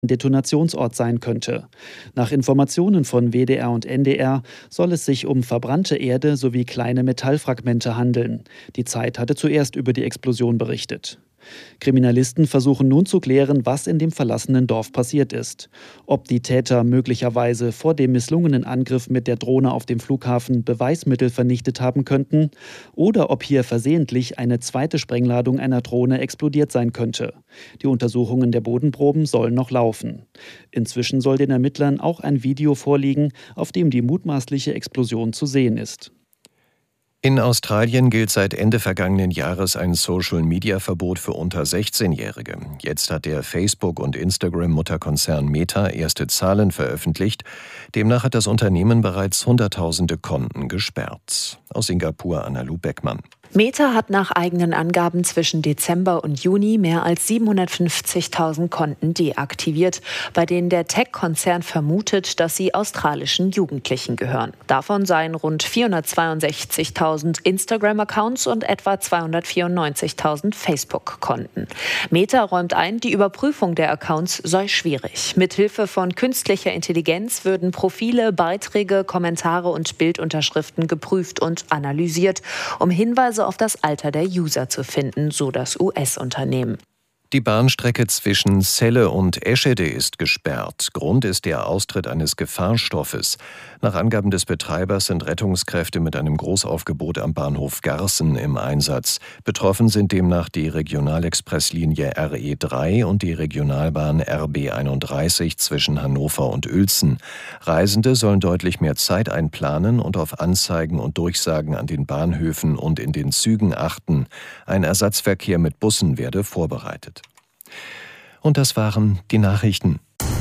Detonationsort sein könnte. Nach Informationen von WDR und NDR soll es sich um verbrannte Erde sowie kleine Metallfragmente handeln. Die Zeit hatte zuerst über die Explosion berichtet. Kriminalisten versuchen nun zu klären, was in dem verlassenen Dorf passiert ist. Ob die Täter möglicherweise vor dem misslungenen Angriff mit der Drohne auf dem Flughafen Beweismittel vernichtet haben könnten oder ob hier versehentlich eine zweite Sprengladung einer Drohne explodiert sein könnte. Die Untersuchungen der Bodenproben sollen noch laufen. Inzwischen soll den Ermittlern auch ein Video vorliegen, auf dem die mutmaßliche Explosion zu sehen ist. In Australien gilt seit Ende vergangenen Jahres ein Social-Media-Verbot für unter 16-Jährige. Jetzt hat der Facebook- und Instagram-Mutterkonzern Meta erste Zahlen veröffentlicht. Demnach hat das Unternehmen bereits Hunderttausende Konten gesperrt. Aus Singapur Anna-Lu Beckmann. Meta hat nach eigenen Angaben zwischen Dezember und Juni mehr als 750.000 Konten deaktiviert, bei denen der Tech-Konzern vermutet, dass sie australischen Jugendlichen gehören. Davon seien rund 462.000 Instagram-Accounts und etwa 294.000 Facebook-Konten. Meta räumt ein, die Überprüfung der Accounts sei schwierig. Mithilfe von künstlicher Intelligenz würden Profile, Beiträge, Kommentare und Bildunterschriften geprüft und analysiert, um Hinweise auf das Alter der User zu finden, so das US-Unternehmen. Die Bahnstrecke zwischen Celle und Eschede ist gesperrt. Grund ist der Austritt eines Gefahrstoffes. Nach Angaben des Betreibers sind Rettungskräfte mit einem Großaufgebot am Bahnhof Garsen im Einsatz. Betroffen sind demnach die Regionalexpresslinie RE3 und die Regionalbahn RB31 zwischen Hannover und Uelzen. Reisende sollen deutlich mehr Zeit einplanen und auf Anzeigen und Durchsagen an den Bahnhöfen und in den Zügen achten. Ein Ersatzverkehr mit Bussen werde vorbereitet. Und das waren die Nachrichten.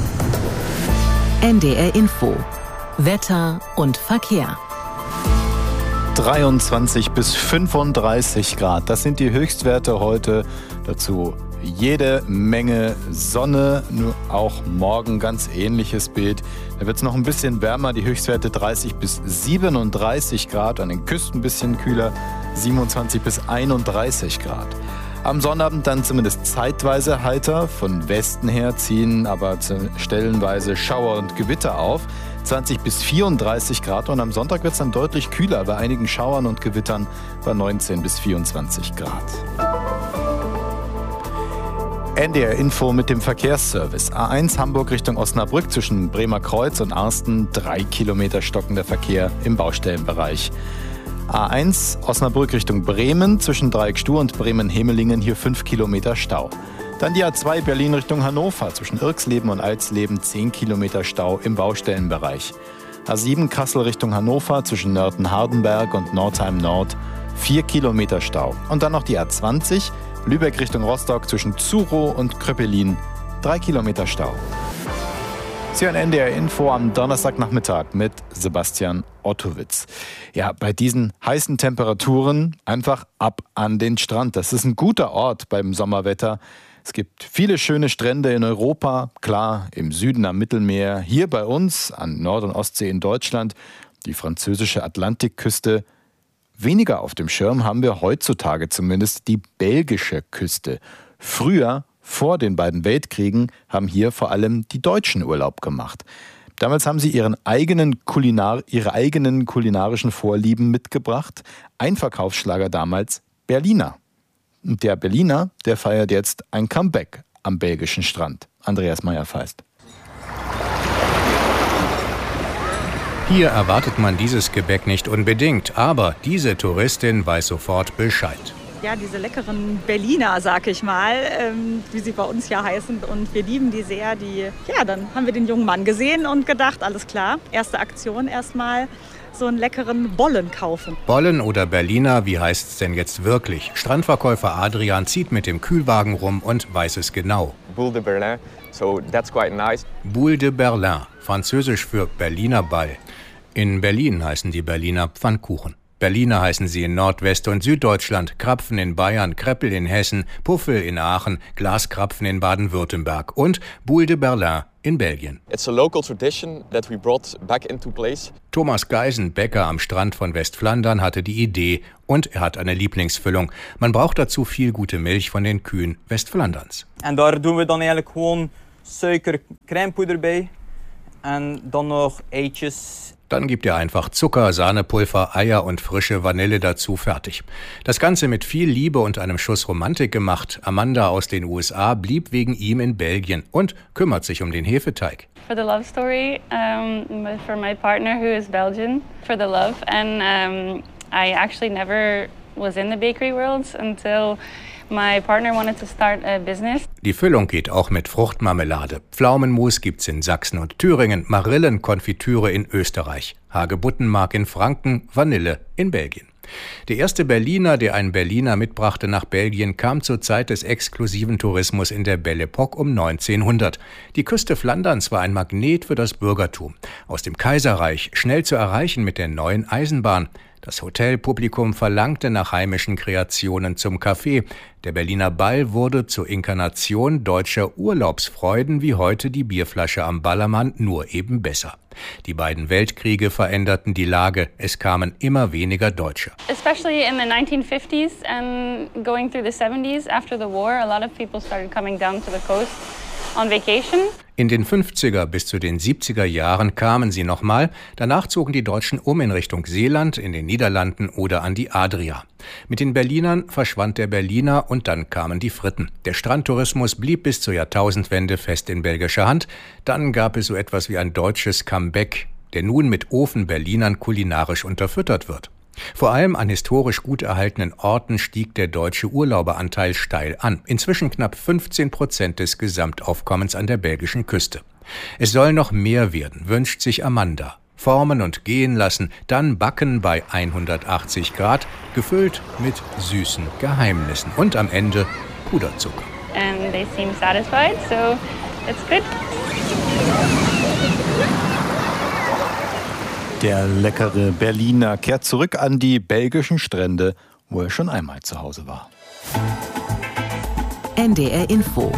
NDR Info. Wetter und Verkehr. 23 bis 35 Grad, das sind die Höchstwerte heute. Dazu jede Menge Sonne, nur auch morgen ganz ähnliches Bild. Da wird es noch ein bisschen wärmer, die Höchstwerte 30 bis 37 Grad, an den Küsten ein bisschen kühler, 27 bis 31 Grad. Am Sonnabend dann zumindest zeitweise heiter, von Westen her ziehen aber stellenweise Schauer und Gewitter auf, 20 bis 34 Grad und am Sonntag wird es dann deutlich kühler, bei einigen Schauern und Gewittern bei 19 bis 24 Grad. NDR Info mit dem Verkehrsservice. A1 Hamburg Richtung Osnabrück zwischen Bremer Kreuz und Arsten, 3 Kilometer stockender Verkehr im Baustellenbereich. A1 Osnabrück Richtung Bremen zwischen Dreieckstuhr und Bremen-Hemelingen, hier 5 Kilometer Stau. Dann die A2 Berlin Richtung Hannover zwischen Irksleben und Alsleben, 10 Kilometer Stau im Baustellenbereich. A7 Kassel Richtung Hannover zwischen Nörten-Hardenberg und Nordheim Nord, 4 Kilometer Stau. Und dann noch die A20 Lübeck Richtung Rostock zwischen Zurow und Kröpelin, 3 Kilometer Stau. Sie hören NDR Info am Donnerstagnachmittag mit Sebastian Ottowitz. Ja, bei diesen heißen Temperaturen einfach ab an den Strand. Das ist ein guter Ort beim Sommerwetter. Es gibt viele schöne Strände in Europa, klar, im Süden am Mittelmeer, hier bei uns an Nord- und Ostsee in Deutschland, die französische Atlantikküste. Weniger auf dem Schirm haben wir heutzutage zumindest die belgische Küste. Früher, vor den beiden Weltkriegen, haben hier vor allem die Deutschen Urlaub gemacht. Damals haben sie ihre eigenen kulinarischen Vorlieben mitgebracht. Ein Verkaufsschlager damals Berliner. Und der Berliner, der feiert jetzt ein Comeback am belgischen Strand. Andreas Meyer-Feist. Hier erwartet man dieses Gebäck nicht unbedingt, aber diese Touristin weiß sofort Bescheid. Ja, diese leckeren Berliner, sag ich mal, wie sie bei uns ja heißen. Und wir lieben die sehr. Dann haben wir den jungen Mann gesehen und gedacht, alles klar, erste Aktion erstmal so einen leckeren Bollen kaufen. Bollen oder Berliner, wie heißt's denn jetzt wirklich? Strandverkäufer Adrian zieht mit dem Kühlwagen rum und weiß es genau. Boule de Berlin, so that's quite nice. Boule de Berlin, französisch für Berliner Ball. In Berlin heißen die Berliner Pfannkuchen. Berliner heißen sie in Nordwest- und Süddeutschland, Krapfen in Bayern, Kreppel in Hessen, Puffel in Aachen, Glaskrapfen in Baden-Württemberg und Boule de Berlin in Belgien. It's a local tradition that we brought back into place. Thomas Geisen, Bäcker am Strand von Westflandern, hatte die Idee und er hat eine Lieblingsfüllung. Man braucht dazu viel gute Milch von den Kühen Westflanderns. En daar doen we dan eigenlijk gewoon suiker, crèmepoeder bij en dan nog eitjes. Dann gibt ihr einfach Zucker, Sahnepulver, Eier und frische Vanille dazu, fertig. Das Ganze mit viel Liebe und einem Schuss Romantik gemacht. Amanda aus den USA blieb wegen ihm in Belgien und kümmert sich um den Hefeteig. For the love story, for my partner who is Belgian, for the love. And I actually never was in the bakery world until my partner wanted to start a business. Die Füllung geht auch mit Fruchtmarmelade. Pflaumenmus gibt's in Sachsen und Thüringen, Marillenkonfitüre in Österreich, Hagebuttenmark in Franken, Vanille in Belgien. Der erste Berliner, der einen Berliner mitbrachte nach Belgien, kam zur Zeit des exklusiven Tourismus in der Belle Époque um 1900. Die Küste Flanderns war ein Magnet für das Bürgertum. Aus dem Kaiserreich schnell zu erreichen mit der neuen Eisenbahn. Das Hotelpublikum verlangte nach heimischen Kreationen zum Kaffee. Der Berliner Ball wurde zur Inkarnation deutscher Urlaubsfreuden wie heute die Bierflasche am Ballermann, nur eben besser. Die beiden Weltkriege veränderten die Lage. Es kamen immer weniger Deutsche. Especially in the 1950s and going through the 70s after the war, a lot of people started coming down to the coast on vacation. In den 50er bis zu den 70er Jahren kamen sie nochmal. Danach zogen die Deutschen um in Richtung Seeland, in den Niederlanden oder an die Adria. Mit den Berlinern verschwand der Berliner und dann kamen die Fritten. Der Strandtourismus blieb bis zur Jahrtausendwende fest in belgischer Hand. Dann gab es so etwas wie ein deutsches Comeback, der nun mit Ofen-Berlinern kulinarisch unterfüttert wird. Vor allem an historisch gut erhaltenen Orten stieg der deutsche Urlauberanteil steil an. Inzwischen knapp 15% des Gesamtaufkommens an der belgischen Küste. Es soll noch mehr werden, wünscht sich Amanda. Formen und gehen lassen, dann backen bei 180 Grad, gefüllt mit süßen Geheimnissen. Und am Ende Puderzucker. And they seem satisfied, so it's good. Der leckere Berliner kehrt zurück an die belgischen Strände, wo er schon einmal zu Hause war. NDR Info.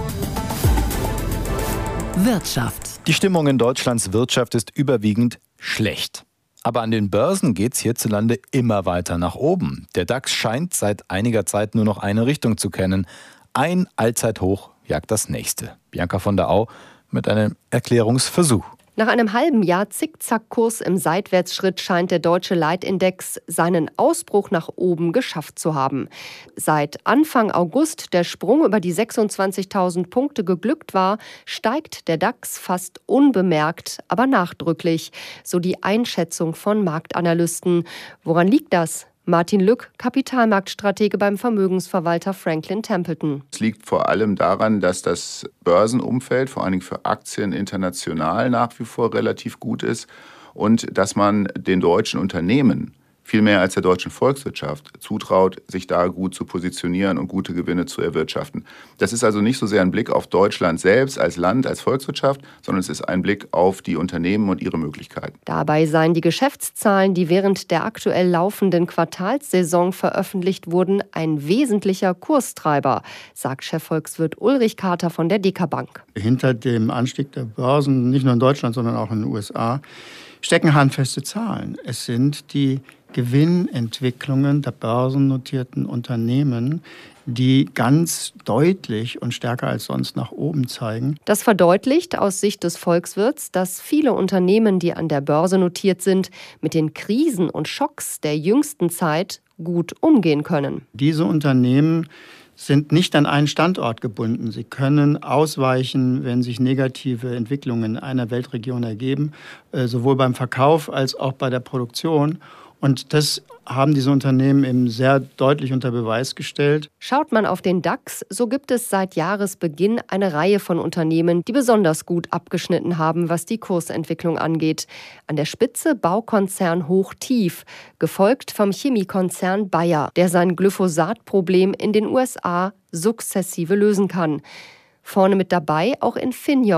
Wirtschaft. Die Stimmung in Deutschlands Wirtschaft ist überwiegend schlecht. Aber an den Börsen geht's hierzulande immer weiter nach oben. Der DAX scheint seit einiger Zeit nur noch eine Richtung zu kennen. Ein Allzeithoch jagt das nächste. Bianca von der Au mit einem Erklärungsversuch. Nach einem halben Jahr Zickzackkurs im Seitwärtsschritt scheint der deutsche Leitindex seinen Ausbruch nach oben geschafft zu haben. Seit Anfang August der Sprung über die 26.000 Punkte geglückt war, steigt der DAX fast unbemerkt, aber nachdrücklich, so die Einschätzung von Marktanalysten. Woran liegt das? Martin Lück, Kapitalmarktstratege beim Vermögensverwalter Franklin Templeton. Es liegt vor allem daran, dass das Börsenumfeld, vor allen Dingen für Aktien international, nach wie vor relativ gut ist und dass man den deutschen Unternehmen viel mehr als der deutschen Volkswirtschaft zutraut, sich da gut zu positionieren und gute Gewinne zu erwirtschaften. Das ist also nicht so sehr ein Blick auf Deutschland selbst als Land, als Volkswirtschaft, sondern es ist ein Blick auf die Unternehmen und ihre Möglichkeiten. Dabei seien die Geschäftszahlen, die während der aktuell laufenden Quartalssaison veröffentlicht wurden, ein wesentlicher Kurstreiber, sagt Chefvolkswirt Ulrich Kater von der DK Bank. Hinter dem Anstieg der Börsen, nicht nur in Deutschland, sondern auch in den USA, stecken handfeste Zahlen. Es sind die Gewinnentwicklungen der börsennotierten Unternehmen, die ganz deutlich und stärker als sonst nach oben zeigen. Das verdeutlicht aus Sicht des Volkswirts, dass viele Unternehmen, die an der Börse notiert sind, mit den Krisen und Schocks der jüngsten Zeit gut umgehen können. Diese Unternehmen sind nicht an einen Standort gebunden. Sie können ausweichen, wenn sich negative Entwicklungen in einer Weltregion ergeben, sowohl beim Verkauf als auch bei der Produktion. Und das haben diese Unternehmen eben sehr deutlich unter Beweis gestellt. Schaut man auf den DAX, so gibt es seit Jahresbeginn eine Reihe von Unternehmen, die besonders gut abgeschnitten haben, was die Kursentwicklung angeht. An der Spitze Baukonzern Hochtief, gefolgt vom Chemiekonzern Bayer, der sein Glyphosat-Problem in den USA sukzessive lösen kann. Vorne mit dabei auch Infineon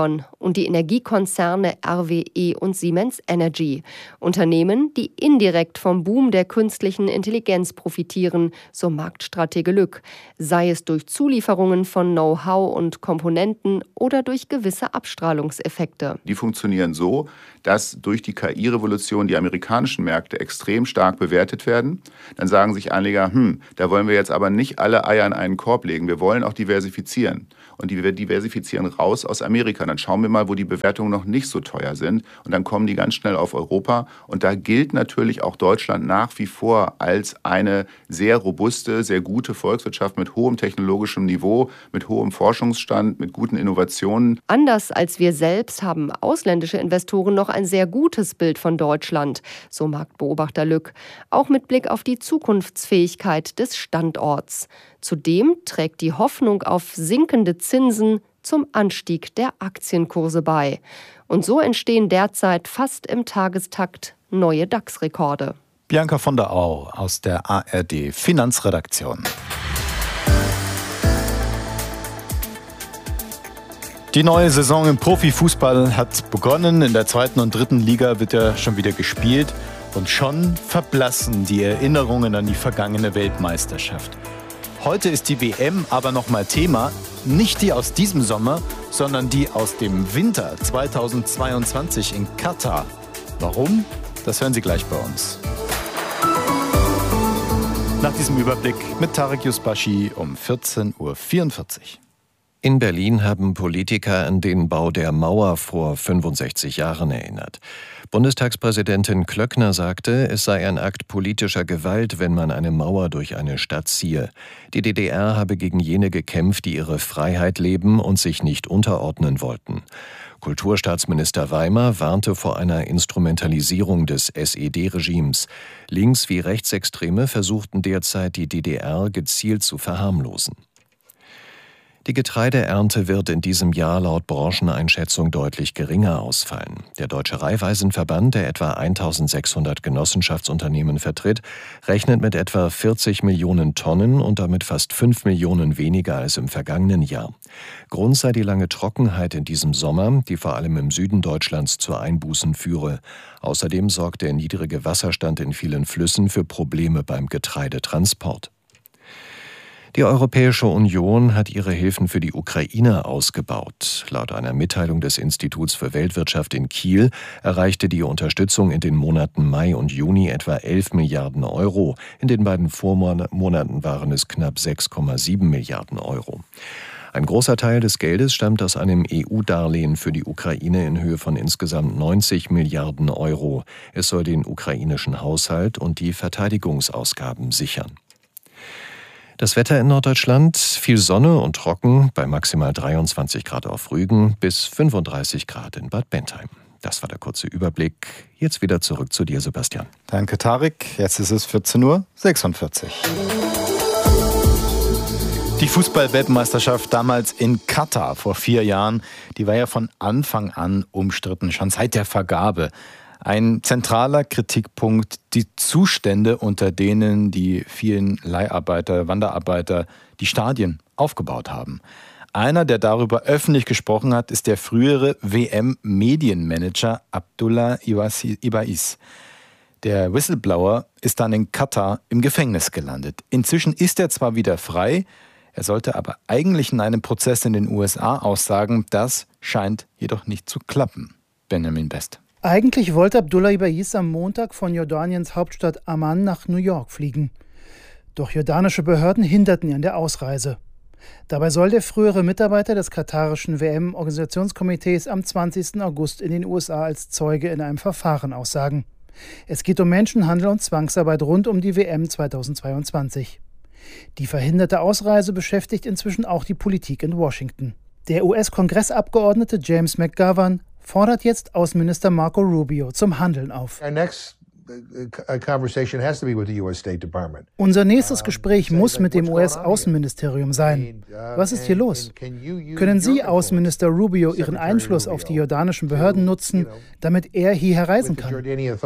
und die Energiekonzerne RWE und Siemens Energy. Unternehmen, die indirekt vom Boom der künstlichen Intelligenz profitieren, so Marktstratege Lück, sei es durch Zulieferungen von Know-how und Komponenten oder durch gewisse Abstrahlungseffekte. Die funktionieren so, dass durch die KI-Revolution die amerikanischen Märkte extrem stark bewertet werden. Dann sagen sich Anleger, da wollen wir jetzt aber nicht alle Eier in einen Korb legen. Wir wollen auch diversifizieren. Und die diversifizieren raus aus Amerika. Dann schauen wir mal, wo die Bewertungen noch nicht so teuer sind. Und dann kommen die ganz schnell auf Europa. Und da gilt natürlich auch Deutschland nach wie vor als eine sehr robuste, sehr gute Volkswirtschaft mit hohem technologischem Niveau, mit hohem Forschungsstand, mit guten Innovationen. Anders als wir selbst haben ausländische Investoren noch ein sehr gutes Bild von Deutschland, so Marktbeobachter Lück. Auch mit Blick auf die Zukunftsfähigkeit des Standorts. Zudem trägt die Hoffnung auf sinkende Zinsen zum Anstieg der Aktienkurse bei. Und so entstehen derzeit fast im Tagestakt neue DAX-Rekorde. Bianca von der Au aus der ARD Finanzredaktion. Die neue Saison im Profifußball hat begonnen. In der 2. und 3. Liga wird ja schon wieder gespielt. Und schon verblassen die Erinnerungen an die vergangene Weltmeisterschaft. Heute ist die WM aber nochmal Thema. Nicht die aus diesem Sommer, sondern die aus dem Winter 2022 in Katar. Warum? Das hören Sie gleich bei uns. Nach diesem Überblick mit Tarek Yusbashi um 14:44 Uhr. In Berlin haben Politiker an den Bau der Mauer vor 65 Jahren erinnert. Bundestagspräsidentin Klöckner sagte, es sei ein Akt politischer Gewalt, wenn man eine Mauer durch eine Stadt ziehe. Die DDR habe gegen jene gekämpft, die ihre Freiheit leben und sich nicht unterordnen wollten. Kulturstaatsminister Weimar warnte vor einer Instrumentalisierung des SED-Regimes. Links- wie Rechtsextreme versuchten derzeit, die DDR gezielt zu verharmlosen. Die Getreideernte wird in diesem Jahr laut Brancheneinschätzung deutlich geringer ausfallen. Der Deutsche Reihweisenverband, der etwa 1600 Genossenschaftsunternehmen vertritt, rechnet mit etwa 40 Millionen Tonnen und damit fast 5 Millionen weniger als im vergangenen Jahr. Grund sei die lange Trockenheit in diesem Sommer, die vor allem im Süden Deutschlands zu Einbußen führe. Außerdem sorgt der niedrige Wasserstand in vielen Flüssen für Probleme beim Getreidetransport. Die Europäische Union hat ihre Hilfen für die Ukraine ausgebaut. Laut einer Mitteilung des Instituts für Weltwirtschaft in Kiel erreichte die Unterstützung in den Monaten Mai und Juni etwa 11 Milliarden Euro. In den beiden Vormonaten waren es knapp 6,7 Milliarden Euro. Ein großer Teil des Geldes stammt aus einem EU-Darlehen für die Ukraine in Höhe von insgesamt 90 Milliarden Euro. Es soll den ukrainischen Haushalt und die Verteidigungsausgaben sichern. Das Wetter in Norddeutschland, viel Sonne und trocken, bei maximal 23 Grad auf Rügen bis 35 Grad in Bad Bentheim. Das war der kurze Überblick. Jetzt wieder zurück zu dir, Sebastian. Danke, Tarek. Jetzt ist es 14:46 Uhr. Die Fußball-Weltmeisterschaft damals in Katar vor 4 Jahren, die war ja von Anfang an umstritten, schon seit der Vergabe. Ein zentraler Kritikpunkt, die Zustände, unter denen die vielen Leiharbeiter, Wanderarbeiter die Stadien aufgebaut haben. Einer, der darüber öffentlich gesprochen hat, ist der frühere WM-Medienmanager Abdullah Ibais. Der Whistleblower ist dann in Katar im Gefängnis gelandet. Inzwischen ist er zwar wieder frei, er sollte aber eigentlich in einem Prozess in den USA aussagen. Das scheint jedoch nicht zu klappen. Benjamin Best. Eigentlich wollte Abdullah Ibais am Montag von Jordaniens Hauptstadt Amman nach New York fliegen. Doch jordanische Behörden hinderten ihn an der Ausreise. Dabei soll der frühere Mitarbeiter des katarischen WM-Organisationskomitees am 20. August in den USA als Zeuge in einem Verfahren aussagen. Es geht um Menschenhandel und Zwangsarbeit rund um die WM 2022. Die verhinderte Ausreise beschäftigt inzwischen auch die Politik in Washington. Der US-Kongressabgeordnete James McGovern fordert jetzt Außenminister Marco Rubio zum Handeln auf. Unser nächstes Gespräch muss mit dem US-Außenministerium sein. Was ist hier los? Können Sie, Außenminister Rubio, Ihren Einfluss auf die jordanischen Behörden nutzen, damit er hierher reisen kann?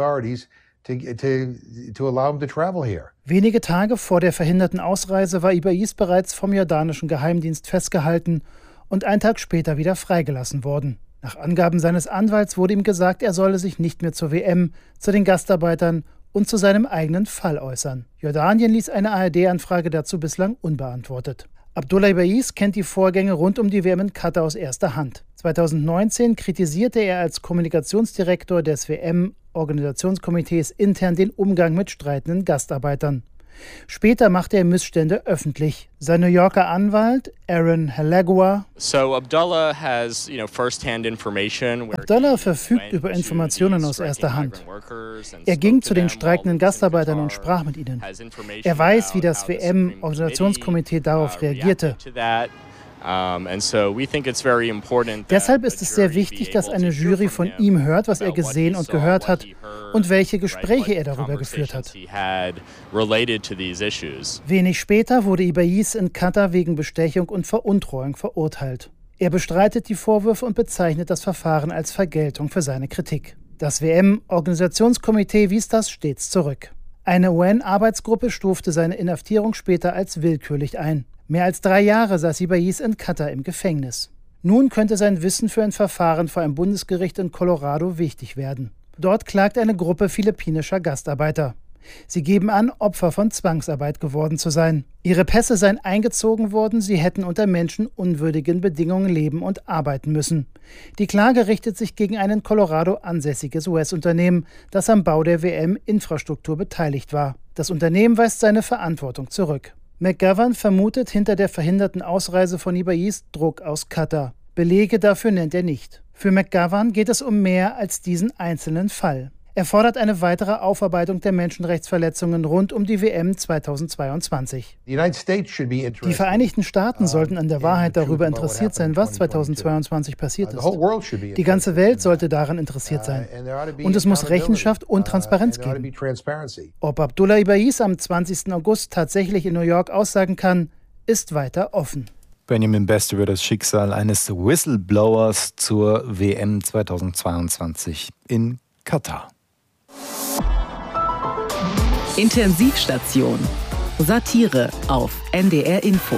Wenige Tage vor der verhinderten Ausreise war Ibais bereits vom jordanischen Geheimdienst festgehalten und einen Tag später wieder freigelassen worden. Nach Angaben seines Anwalts wurde ihm gesagt, er solle sich nicht mehr zur WM, zu den Gastarbeitern und zu seinem eigenen Fall äußern. Jordanien ließ eine ARD-Anfrage dazu bislang unbeantwortet. Abdullah Baiz kennt die Vorgänge rund um die WM in Katar aus erster Hand. 2019 kritisierte er als Kommunikationsdirektor des WM-Organisationskomitees intern den Umgang mit streitenden Gastarbeitern. Später machte er Missstände öffentlich. Sein New Yorker Anwalt Aaron Halagua: Abdullah verfügt über Informationen aus erster Hand. Er ging zu den streikenden Gastarbeitern und sprach mit ihnen. Er weiß, wie das WM-Organisationskomitee darauf reagierte. Deshalb ist es sehr wichtig, dass eine Jury von ihm hört, was er gesehen und gehört hat und welche Gespräche er darüber geführt hat. Wenig später wurde Baiz in Katar wegen Bestechung und Veruntreuung verurteilt. Er bestreitet die Vorwürfe und bezeichnet das Verfahren als Vergeltung für seine Kritik. Das WM-Organisationskomitee wies das stets zurück. Eine UN-Arbeitsgruppe stufte seine Inhaftierung später als willkürlich ein. Mehr als 3 Jahre saß Baiz in Katar im Gefängnis. Nun könnte sein Wissen für ein Verfahren vor einem Bundesgericht in Colorado wichtig werden. Dort klagt eine Gruppe philippinischer Gastarbeiter. Sie geben an, Opfer von Zwangsarbeit geworden zu sein. Ihre Pässe seien eingezogen worden, sie hätten unter menschenunwürdigen Bedingungen leben und arbeiten müssen. Die Klage richtet sich gegen ein in Colorado ansässiges US-Unternehmen, das am Bau der WM-Infrastruktur beteiligt war. Das Unternehmen weist seine Verantwortung zurück. McGovern vermutet hinter der verhinderten Ausreise von Baiz Druck aus Katar. Belege dafür nennt er nicht. Für McGovern geht es um mehr als diesen einzelnen Fall. Er fordert eine weitere Aufarbeitung der Menschenrechtsverletzungen rund um die WM 2022. Die Vereinigten Staaten sollten an der Wahrheit darüber interessiert sein, was 2022 passiert ist. Die ganze Welt sollte daran interessiert sein. Und es muss Rechenschaft und Transparenz geben. Ob Abdullah Baiz am 20. August tatsächlich in New York aussagen kann, ist weiter offen. Benjamin Best über das Schicksal eines Whistleblowers zur WM 2022 in Katar. Intensivstation. Satire auf NDR Info.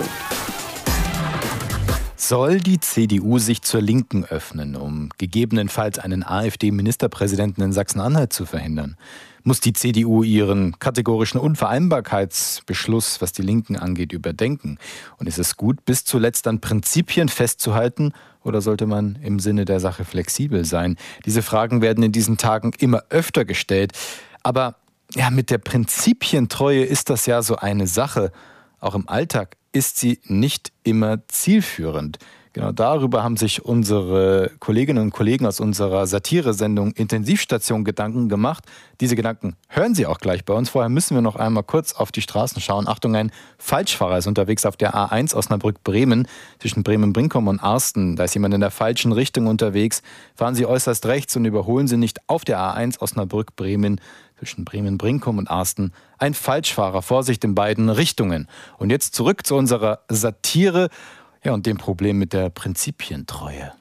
Soll die CDU sich zur Linken öffnen, um gegebenenfalls einen AfD-Ministerpräsidenten in Sachsen-Anhalt zu verhindern? Muss die CDU ihren kategorischen Unvereinbarkeitsbeschluss, was die Linken angeht, überdenken? Und ist es gut, bis zuletzt an Prinzipien festzuhalten, oder sollte man im Sinne der Sache flexibel sein? Diese Fragen werden in diesen Tagen immer öfter gestellt. Aber ja, mit der Prinzipientreue ist das ja so eine Sache. Auch im Alltag ist sie nicht immer zielführend. Genau darüber haben sich unsere Kolleginnen und Kollegen aus unserer Satiresendung Intensivstation Gedanken gemacht. Diese Gedanken hören Sie auch gleich bei uns. Vorher müssen wir noch einmal kurz auf die Straßen schauen. Achtung, ein Falschfahrer ist unterwegs auf der A1 Osnabrück-Bremen zwischen Bremen-Brinkum und Arsten. Da ist jemand in der falschen Richtung unterwegs. Fahren Sie äußerst rechts und überholen Sie nicht auf der A1 Osnabrück-Bremen zwischen Bremen-Brinkum und Arsten. Ein Falschfahrer, Vorsicht in beiden Richtungen. Und jetzt zurück zu unserer Satire. Ja, und dem Problem mit der Prinzipientreue.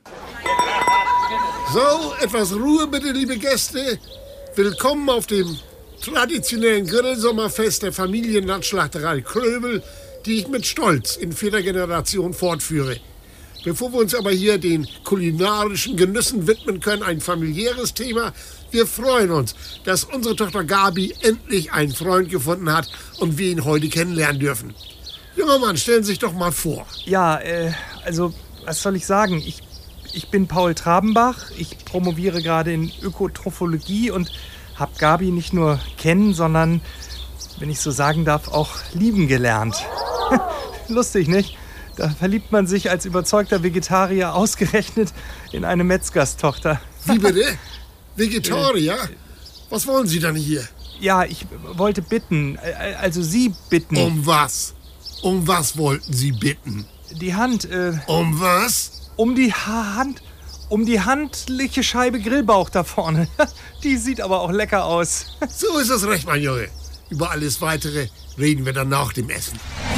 So, etwas Ruhe bitte, liebe Gäste. Willkommen auf dem traditionellen Grillsommerfest der Familienlandschlachterei Kröbel, die ich mit Stolz in 4. Generation fortführe. Bevor wir uns aber hier den kulinarischen Genüssen widmen können, ein familiäres Thema. Wir freuen uns, dass unsere Tochter Gabi endlich einen Freund gefunden hat und wir ihn heute kennenlernen dürfen. Junger Mann, stellen Sie sich doch mal vor. Ja, also, was soll ich sagen? Ich bin Paul Trabenbach. Ich promoviere gerade in Ökotrophologie und habe Gabi nicht nur kennen, sondern, wenn ich so sagen darf, auch lieben gelernt. Lustig, nicht? Da verliebt man sich als überzeugter Vegetarier ausgerechnet in eine Metzgerstochter. Wie bitte? Vegetarier? Was wollen Sie denn hier? Ja, ich wollte bitten, also Sie bitten. Um was? Um was wollten Sie bitten? Die Hand, Um was? Um die Hand. Um die handliche Scheibe Grillbauch da vorne. Die sieht aber auch lecker aus. So ist es recht, mein Junge. Über alles Weitere reden wir dann nach dem Essen.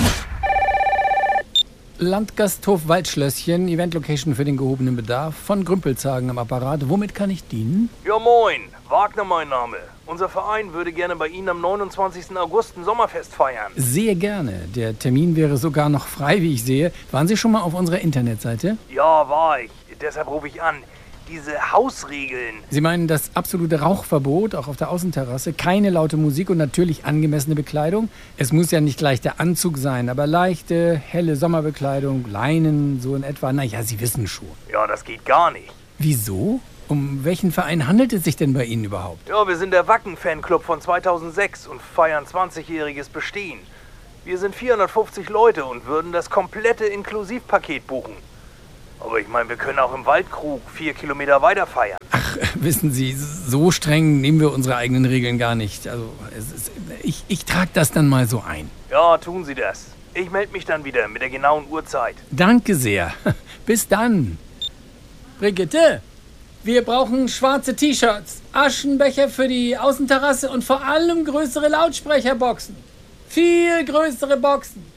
Landgasthof Waldschlösschen, Eventlocation für den gehobenen Bedarf. Von Grümpelzagen am Apparat. Womit kann ich dienen? Ja moin, Wagner mein Name. Unser Verein würde gerne bei Ihnen am 29. August ein Sommerfest feiern. Sehr gerne. Der Termin wäre sogar noch frei, wie ich sehe. Waren Sie schon mal auf unserer Internetseite? Ja, war ich. Deshalb rufe ich an. Diese Hausregeln. Sie meinen das absolute Rauchverbot, auch auf der Außenterrasse, keine laute Musik und natürlich angemessene Bekleidung? Es muss ja nicht gleich der Anzug sein, aber leichte, helle Sommerbekleidung, Leinen, so in etwa. Naja, Sie wissen schon. Ja, das geht gar nicht. Wieso? Um welchen Verein handelt es sich denn bei Ihnen überhaupt? Ja, wir sind der Wacken-Fanclub von 2006 und feiern 20-jähriges Bestehen. Wir sind 450 Leute und würden das komplette Inklusivpaket buchen. Aber ich meine, wir können auch im Waldkrug 4 Kilometer weiter feiern. Ach, wissen Sie, so streng nehmen wir unsere eigenen Regeln gar nicht. Also, ich trage das dann mal so ein. Ja, tun Sie das. Ich melde mich dann wieder mit der genauen Uhrzeit. Danke sehr. Bis dann. Brigitte, wir brauchen schwarze T-Shirts, Aschenbecher für die Außenterrasse und vor allem größere Lautsprecherboxen. Viel größere Boxen.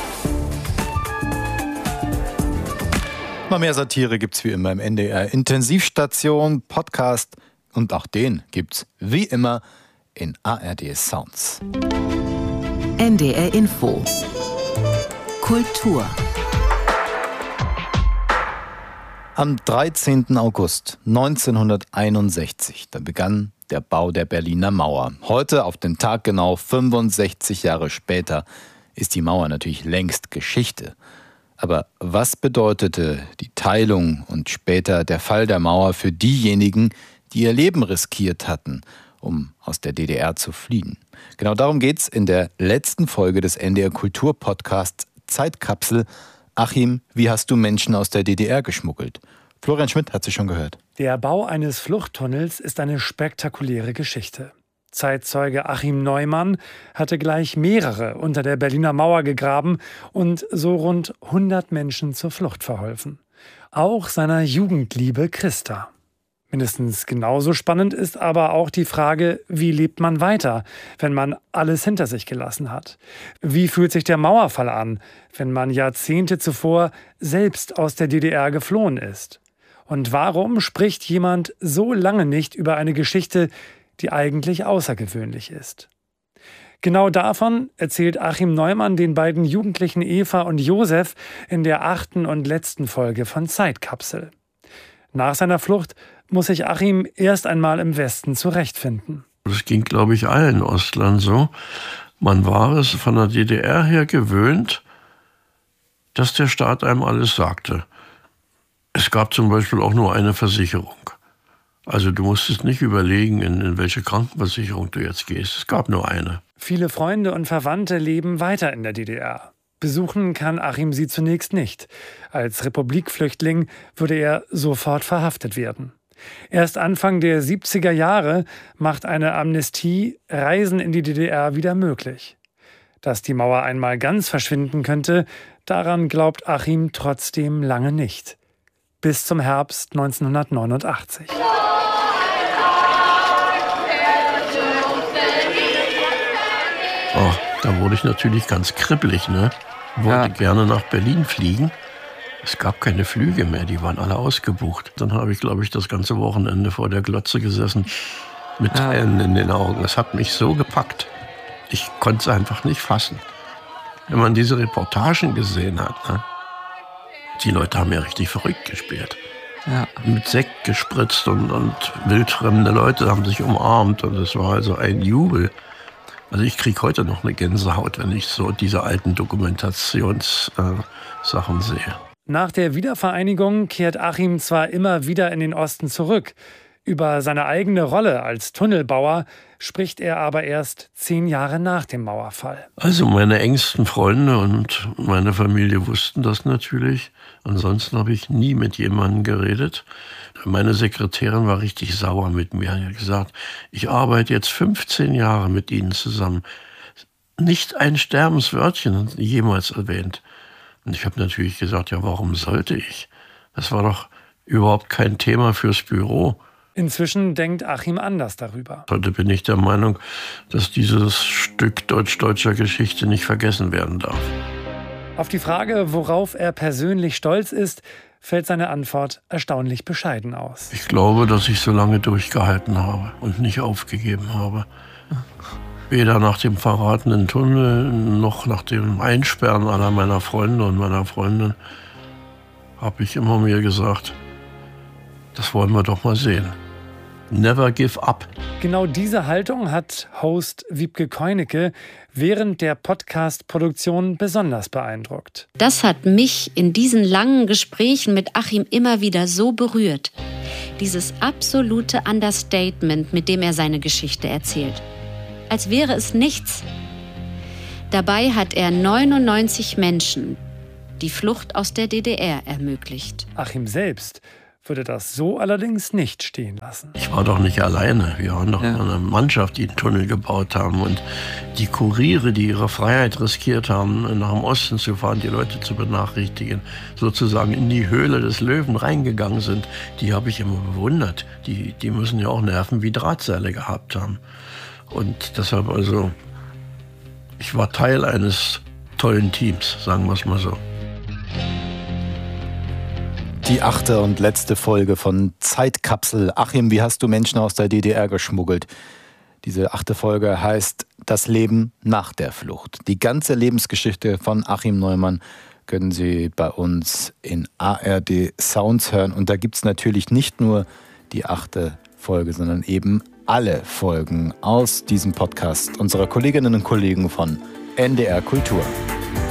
Noch mehr Satire gibt's wie immer im NDR Intensivstation, Podcast und auch den gibt's wie immer in ARD Sounds. NDR Info. Kultur. Am 13. August 1961, da begann der Bau der Berliner Mauer. Heute, auf den Tag genau 65 Jahre später, ist die Mauer natürlich längst Geschichte. Aber was bedeutete die Teilung und später der Fall der Mauer für diejenigen, die ihr Leben riskiert hatten, um aus der DDR zu fliehen? Genau darum geht's in der letzten Folge des NDR Kultur Podcasts Zeitkapsel. Achim, wie hast du Menschen aus der DDR geschmuggelt? Florian Schmidt hat sie schon gehört. Der Bau eines Fluchttunnels ist eine spektakuläre Geschichte. Zeitzeuge Achim Neumann hatte gleich mehrere unter der Berliner Mauer gegraben und so rund 100 Menschen zur Flucht verholfen. Auch seiner Jugendliebe Christa. Mindestens genauso spannend ist aber auch die Frage, wie lebt man weiter, wenn man alles hinter sich gelassen hat? Wie fühlt sich der Mauerfall an, wenn man Jahrzehnte zuvor selbst aus der DDR geflohen ist? Und warum spricht jemand so lange nicht über eine Geschichte, die eigentlich außergewöhnlich ist? Genau davon erzählt Achim Neumann den beiden Jugendlichen Eva und Josef in der 8. und letzten Folge von Zeitkapsel. Nach seiner Flucht muss sich Achim erst einmal im Westen zurechtfinden. Das ging, glaube ich, allen Ostlern so. Man war es von der DDR her gewöhnt, dass der Staat einem alles sagte. Es gab zum Beispiel auch nur eine Versicherung. Also du musstest nicht überlegen, in welche Krankenversicherung du jetzt gehst. Es gab nur eine. Viele Freunde und Verwandte leben weiter in der DDR. Besuchen kann Achim sie zunächst nicht. Als Republikflüchtling würde er sofort verhaftet werden. Erst Anfang der 70er Jahre macht eine Amnestie Reisen in die DDR wieder möglich. Dass die Mauer einmal ganz verschwinden könnte, daran glaubt Achim trotzdem lange nicht. Bis zum Herbst 1989. Oh, da wurde ich natürlich ganz kribbelig, ne? Wollte gerne nach Berlin fliegen. Es gab keine Flüge mehr, die waren alle ausgebucht. Dann habe ich, glaube ich, das ganze Wochenende vor der Glotze gesessen mit Tränen in den Augen. Es hat mich so gepackt. Ich konnte es einfach nicht fassen. Wenn man diese Reportagen gesehen hat, ne? Die Leute haben ja richtig verrückt gespielt. Ja. Mit Sekt gespritzt und wildfremde Leute haben sich umarmt und es war also ein Jubel. Also ich kriege heute noch eine Gänsehaut, wenn ich so diese alten Dokumentationssachen sehe. Nach der Wiedervereinigung kehrt Achim zwar immer wieder in den Osten zurück. Über seine eigene Rolle als Tunnelbauer spricht er aber erst 10 Jahre nach dem Mauerfall. Also meine engsten Freunde und meine Familie wussten das natürlich. Ansonsten habe ich nie mit jemandem geredet. Meine Sekretärin war richtig sauer mit mir. Sie hat gesagt, ich arbeite jetzt 15 Jahre mit Ihnen zusammen. Nicht ein Sterbenswörtchen jemals erwähnt. Und ich habe natürlich gesagt, ja, warum sollte ich? Das war doch überhaupt kein Thema fürs Büro. Inzwischen denkt Achim anders darüber. Heute bin ich der Meinung, dass dieses Stück deutsch-deutscher Geschichte nicht vergessen werden darf. Auf die Frage, worauf er persönlich stolz ist, fällt seine Antwort erstaunlich bescheiden aus. Ich glaube, dass ich so lange durchgehalten habe und nicht aufgegeben habe. Weder nach dem verratenen Tunnel noch nach dem Einsperren aller meiner Freunde und meiner Freundin habe ich immer mir gesagt, Das wollen wir doch mal sehen. Never give up. Genau diese Haltung hat Host Wiebke Koinecke während der Podcast-Produktion besonders beeindruckt. Das hat mich in diesen langen Gesprächen mit Achim immer wieder so berührt. Dieses absolute Understatement, mit dem er seine Geschichte erzählt. Als wäre es nichts. Dabei hat er 99 Menschen die Flucht aus der DDR ermöglicht. Achim selbst würde das so allerdings nicht stehen lassen. Ich war doch nicht alleine. Wir waren doch eine Mannschaft, die einen Tunnel gebaut haben. Und die Kuriere, die ihre Freiheit riskiert haben, nach dem Osten zu fahren, die Leute zu benachrichtigen, sozusagen in die Höhle des Löwen reingegangen sind, die habe ich immer bewundert. Die müssen ja auch Nerven wie Drahtseile gehabt haben. Und deshalb also, ich war Teil eines tollen Teams, sagen wir es mal so. Die 8. und letzte Folge von Zeitkapsel. Achim, wie hast du Menschen aus der DDR geschmuggelt? Diese 8. Folge heißt Das Leben nach der Flucht. Die ganze Lebensgeschichte von Achim Neumann können Sie bei uns in ARD Sounds hören. Und da gibt es natürlich nicht nur die 8. Folge, sondern eben alle Folgen aus diesem Podcast unserer Kolleginnen und Kollegen von NDR Kultur.